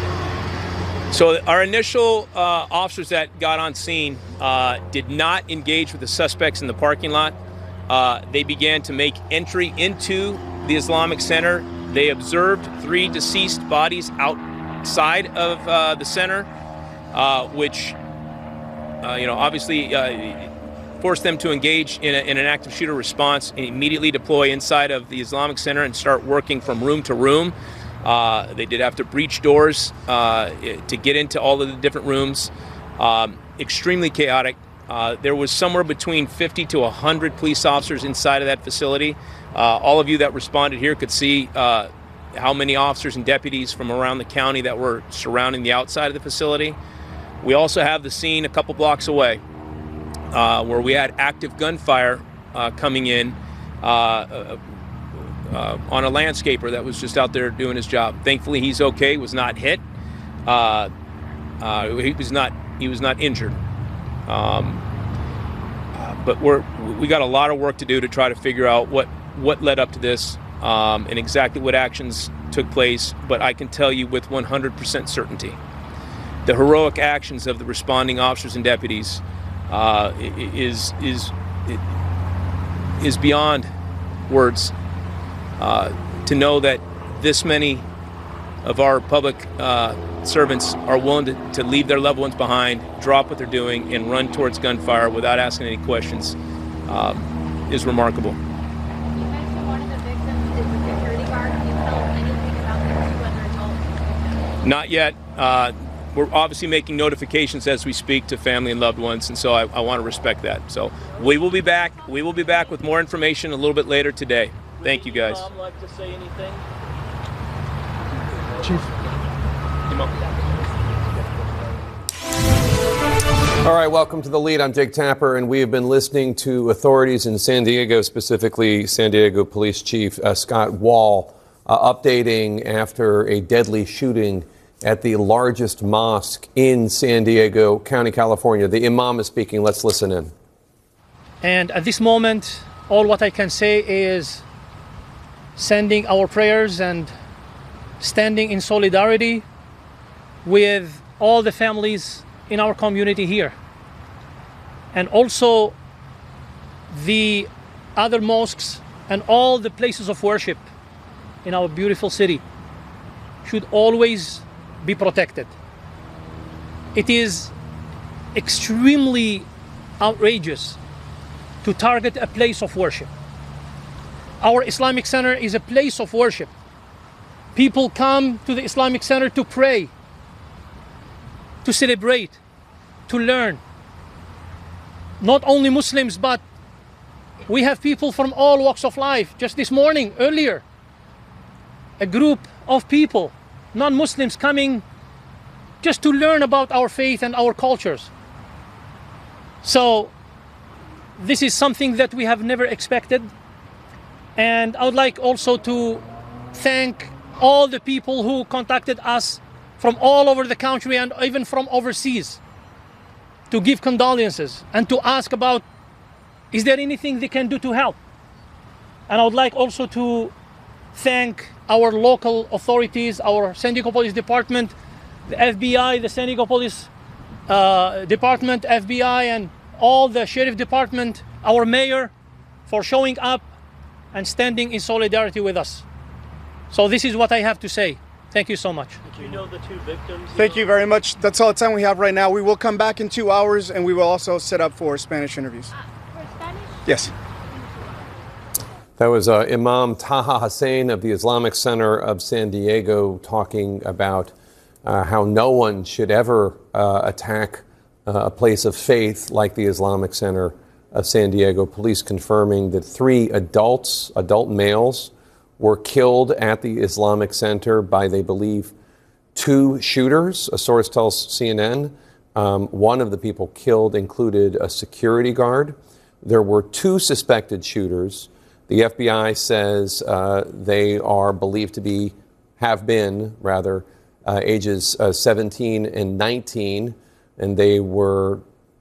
center? So our initial uh, officers that got on scene uh, did not engage with the suspects in the parking lot. Uh, they began to make entry into the Islamic Center. They observed three deceased bodies outside of uh, the center, uh, which, uh, you know, obviously uh, force them to engage in, a, in an active shooter response and immediately deploy inside of the Islamic Center and start working from room to room. Uh, they did have to breach doors uh, to get into all of the different rooms. Um, extremely chaotic. Uh, there was somewhere between fifty to one hundred police officers inside of that facility. Uh, all of you that responded here could see uh, how many officers and deputies from around the county that were surrounding the outside of the facility. We also have the scene a couple blocks away, Uh, where we had active gunfire uh, coming in uh, uh, uh, on a landscaper that was just out there doing his job. Thankfully, he's okay. Was not hit. Uh, uh, he was not. He was not injured. Um, uh, but we're we got a lot of work to do to try to figure out what what led up to this um, and exactly what actions took place. But I can tell you with one hundred percent certainty, the heroic actions of the responding officers and deputies Uh, is is is beyond words. Uh, to know that this many of our public uh, servants are willing to, to leave their loved ones behind, drop what they're doing, and run towards gunfire without asking any questions uh, is remarkable. You mentioned one of the victims is a security guard. Can you tell us anything about the two other adults? Not yet. Uh, We're obviously making notifications as we speak to family and loved ones, and so I, I want to respect that. So we will be back. We will be back with more information a little bit later today. Thank you, guys. Would Tom like to say anything? Chief. All right, welcome to The Lead. I'm Jake Tapper, and we have been listening to authorities in San Diego, specifically San Diego Police Chief uh, Scott Wall, uh, updating after a deadly shooting at the largest mosque in San Diego County, California. The imam is speaking. Let's listen in. And at this moment, all what I can say is sending our prayers and standing in solidarity with all the families in our community here. And also the other mosques and all the places of worship in our beautiful city should always be protected. It is extremely outrageous to target a place of worship. Our Islamic Center is a place of worship. People come to the Islamic Center to pray, to celebrate, to learn. Not only Muslims, but we have people from all walks of life. Just this morning, earlier, a group of people, non-Muslims, coming just to learn about our faith and our cultures. So this is something that we have never expected. And I would like also to thank all the people who contacted us from all over the country and even from overseas to give condolences and to ask about, is there anything they can do to help? And I would like also to thank our local authorities, our San Diego Police Department, the F B I, the San Diego Police uh, Department, F B I, and all the Sheriff Department, our mayor, for showing up and standing in solidarity with us. So this is what I have to say. Thank you so much. Do you know the two victims? Thank you very much. That's all the time we have right now. We will come back in two hours, and we will also set up for Spanish interviews. For Spanish? Yes. That was uh, Imam Taha Hussein of the Islamic Center of San Diego talking about uh, how no one should ever uh, attack uh, a place of faith like the Islamic Center of San Diego. Police confirming that three adults, adult males, were killed at the Islamic Center by, they believe, two shooters. A source tells C N N. Um, one of the people killed included a security guard. There were two suspected shooters. The F B I says uh, they are believed to be, have been, rather, uh, ages uh, seventeen and nineteen, and they were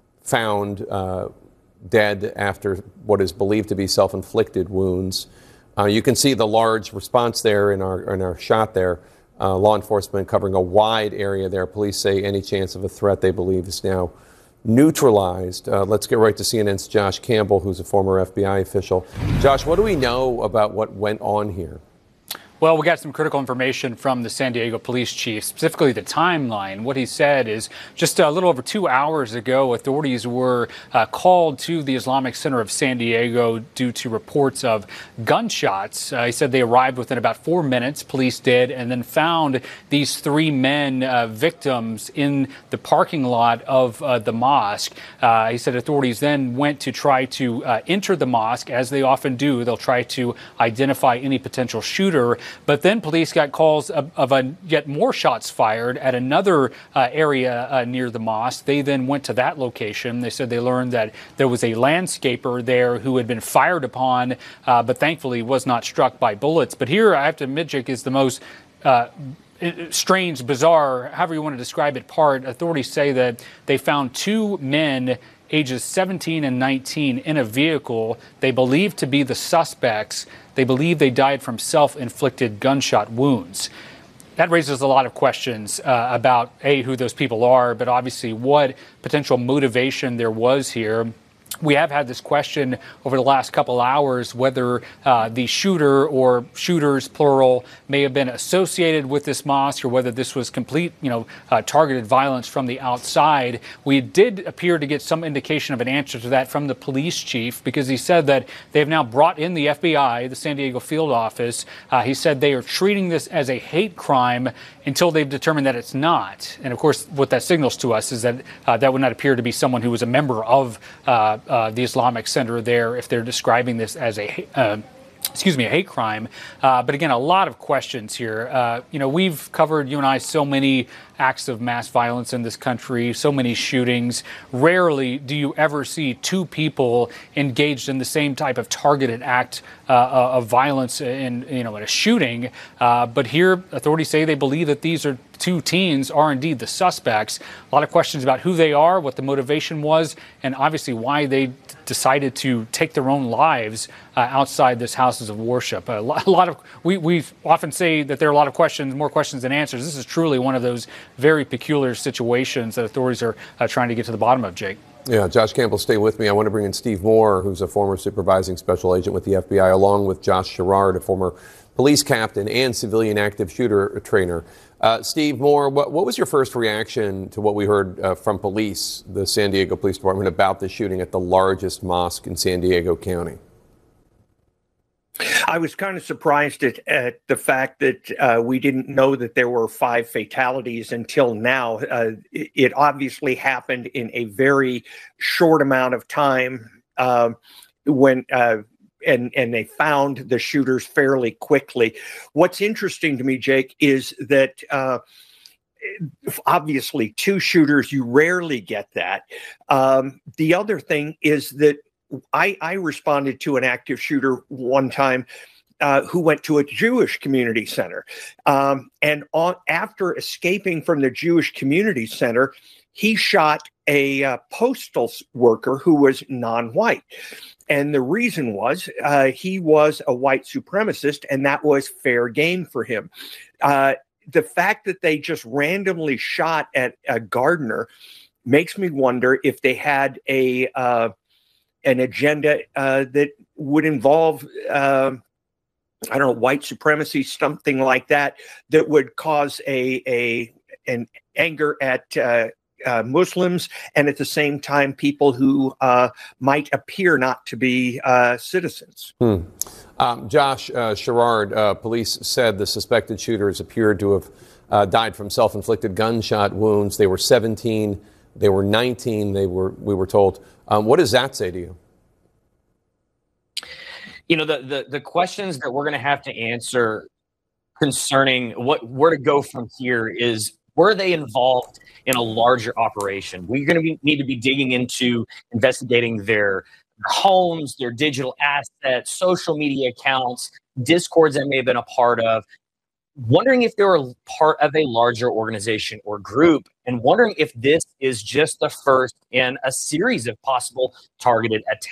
found uh, dead after what is believed to be self-inflicted wounds. Uh, you can see the large response there in our in our shot there. Uh, law enforcement covering a wide area there. Police say any chance of a threat they believe is now neutralized. Uh, let's get right to C N N's Josh Campbell, who's a former F B I official. Josh, what do we know about what went on here? Well, we got some critical information from the San Diego police chief, specifically the timeline. What he said is just a little over two hours ago, authorities were uh, called to the Islamic Center of San Diego due to reports of gunshots. Uh, he said they arrived within about four minutes, police did, and then found these three men uh, victims in the parking lot of uh, the mosque. Uh, he said authorities then went to try to uh, enter the mosque, as they often do. They'll try to identify any potential shooter. But then police got calls of, of a, yet more shots fired at another uh, area uh, near the mosque. They then went to that location. They said they learned that there was a landscaper there who had been fired upon, uh, but thankfully was not struck by bullets. But here, I have to admit, Jake, is the most uh, strange, bizarre, however you want to describe it, part. Authorities say that they found two men ages seventeen and nineteen in a vehicle they believe to be the suspects. They believe they died from self-inflicted gunshot wounds. That raises a lot of questions uh, about, A, who those people are, but obviously what potential motivation there was here. We have had this question over the last couple hours whether uh, the shooter or shooters, plural, may have been associated with this mosque or whether this was complete, you know, uh, targeted violence from the outside. We did appear to get some indication of an answer to that from the police chief, because he said that they have now brought in the F B I, the San Diego field office. Uh, he said they are treating this as a hate crime until they've determined that it's not. And of course, what that signals to us is that uh, that would not appear to be someone who was a member of uh, uh, the Islamic Center there if they're describing this as a uh, excuse me, a hate crime. Uh, but again, a lot of questions here. Uh, you know, we've covered, you and I, so many acts of mass violence in this country, so many shootings. Rarely do you ever see two people engaged in the same type of targeted act uh, of violence in, you know, in a shooting. Uh, but here, authorities say they believe that these are two teens are indeed the suspects. A lot of questions about who they are, what the motivation was, and obviously why they d- decided to take their own lives uh, outside this houses of worship. A lot, a lot of we we often say that there are a lot of questions, more questions than answers. This is truly one of those very peculiar situations that authorities are uh, trying to get to the bottom of, Jake. Yeah, Josh Campbell, stay with me. I want to bring in Steve Moore, who's a former supervising special agent with the F B I, along with Josh Sherrard, a former police captain and civilian active shooter trainer. Uh, Steve Moore, what, what was your first reaction to what we heard uh, from police, the San Diego Police Department, about the shooting at the largest mosque in San Diego County? I was kind of surprised at, at the fact that uh, we didn't know that there were five fatalities until now. Uh, it, it obviously happened in a very short amount of time uh, when uh, and and they found the shooters fairly quickly. What's interesting to me, Jake, is that uh, obviously two shooters, you rarely get that. Um, the other thing is that I, I responded to an active shooter one time uh, who went to a Jewish community center. Um, and on, after escaping from the Jewish community center, he shot a uh, postal worker who was non-white. And the reason was uh, he was a white supremacist, and that was fair game for him. Uh, the fact that they just randomly shot at a gardener makes me wonder if they had a uh, an agenda uh, that would involve, uh, I don't know, white supremacy, something like that, that would cause a a an anger at uh, uh, Muslims, and at the same time, people who uh, might appear not to be uh, citizens. Hmm. Um, Josh uh, Sherrard, uh, police said the suspected shooters appeared to have uh, died from self-inflicted gunshot wounds. They were seventeen. They were nineteen. They were. We were told. Um, what does that say to you? You know, the the, the questions that we're going to have to answer concerning what where to go from here is, were they involved in a larger operation? We're going to be, need to be digging into investigating their homes, their digital assets, social media accounts, discords that may have been a part of, wondering if they were part of a larger organization or group, and wondering if this is just the first in a series of possible targeted attacks.